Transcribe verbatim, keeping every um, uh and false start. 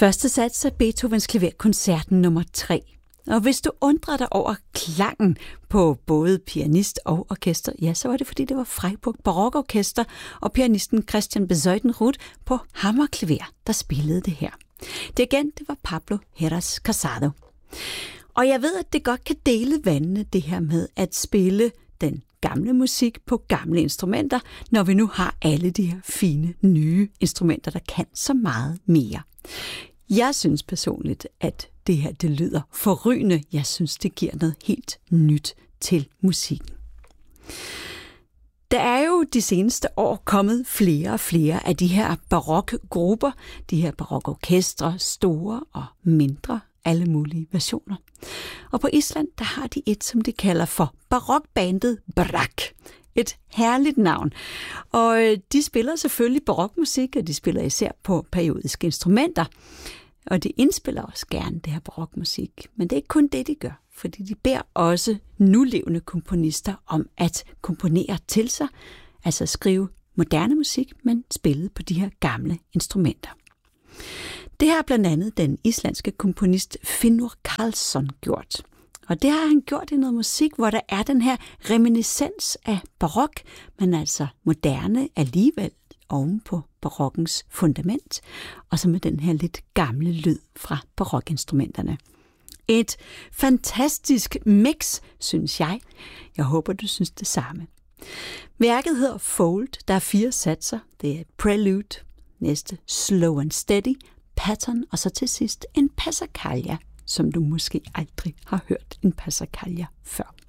Første sats af Beethovens klaverkoncerten nummer tre. Og hvis du undrer dig over klangen på både pianist og orkester, ja, så var det fordi det var Freiburg Barokorkester og pianisten Christian Bezuidenroth på hammerklaver, der spillede det her. Dirigent, det var Pablo Heras Casado. Og jeg ved, at det godt kan dele vandene, det her med at spille den gamle musik på gamle instrumenter, når vi nu har alle de her fine, nye instrumenter, der kan så meget mere. Jeg synes personligt, at det her det lyder forrygende. Jeg synes, det giver noget helt nyt til musikken. Der er jo de seneste år kommet flere og flere af de her barokgrupper, de her barokorkestre, store og mindre, alle mulige versioner. Og på Island, der har de et, som de kalder for barokbandet Brak. Et herligt navn. Og de spiller selvfølgelig barokmusik, og de spiller især på periodiske instrumenter. Og de indspiller også gerne det her barokmusik. Men det er ikke kun det, de gør, fordi de beder også nulevende komponister om at komponere til sig, altså skrive moderne musik, men spillet på de her gamle instrumenter. Det har blandt andet den islandske komponist Finnur Karlsson gjort. Og det har han gjort i noget musik, hvor der er den her reminiscens af barok, men altså moderne alligevel oven på barokkens fundament, og så med den her lidt gamle lyd fra barokinstrumenterne. Et fantastisk mix, synes jeg. Jeg håber, du synes det samme. Værket hedder Fold. Der er fire satser. Det er Prelude, næste Slow and Steady, Pattern, og så til sidst en Passacaglia, som du måske aldrig har hørt en Passacaglia før.